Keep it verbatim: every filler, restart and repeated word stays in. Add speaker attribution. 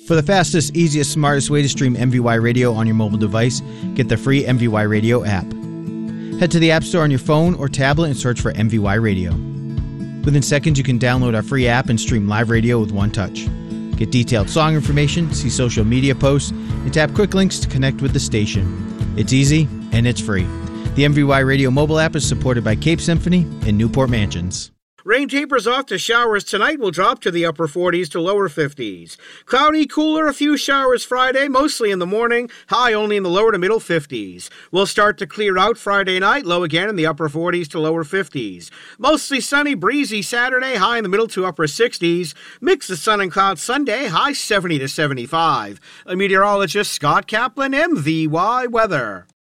Speaker 1: For the fastest, easiest, smartest way to stream M V Y Radio on your mobile device, get the free M V Y Radio app. Head to the App Store on your phone or tablet and search for M V Y Radio. Within seconds, you can download our free app and stream live radio with one touch. Get detailed song information, see social media posts, and tap quick links to connect with the station. It's easy, and it's free. The M V Y Radio mobile app is supported by Cape Symphony and Newport Mansions.
Speaker 2: Rain tapers off to showers tonight. Will drop to the upper forties to lower fifties. Cloudy, cooler, a few showers Friday, mostly in the morning, high only in the lower to middle fifties. We'll start to clear out Friday night, low again in the upper forties to lower fifties. Mostly sunny, breezy Saturday, high in the middle to upper sixties. Mix of sun and clouds Sunday, high seventy to seventy-five. A meteorologist, Scott Kaplan, M V Y Weather.